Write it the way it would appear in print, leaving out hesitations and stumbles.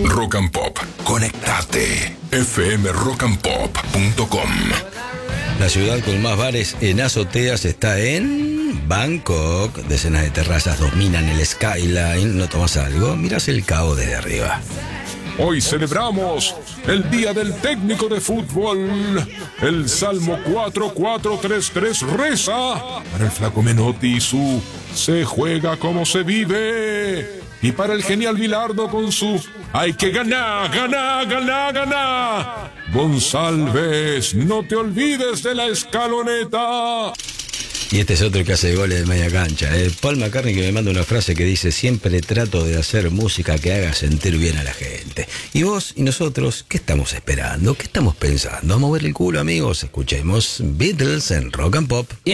Rock and Pop. Conectate. fmrockandpop.com. La ciudad con más bares en azoteas está en Bangkok. Decenas de terrazas dominan el skyline. ¿No tomas algo? Mirás el cao desde arriba. Hoy celebramos el Día del Técnico de Fútbol. El Salmo 4433 reza para el flaco Menotti y su "Se juega como se vive". Y para el genial Bilardo con su "Hay que ganar, ganar, ganar, ganar". González, no te olvides de la escaloneta. Y este es otro que hace goles de media cancha, Paul McCartney, que me manda una frase que dice: siempre trato de hacer música que haga sentir bien a la gente. Y vos y nosotros, ¿qué estamos esperando? ¿Qué estamos pensando? ¿A mover el culo, amigos? Escuchemos Beatles en Rock and Pop.